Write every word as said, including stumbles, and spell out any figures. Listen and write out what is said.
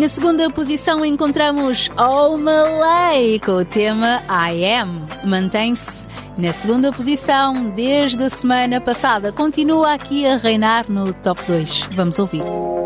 Na segunda posição encontramos Oh Malay com o tema I Am. Mantém-se na segunda posição desde a semana passada. Continua aqui a reinar no top dois. Vamos ouvir.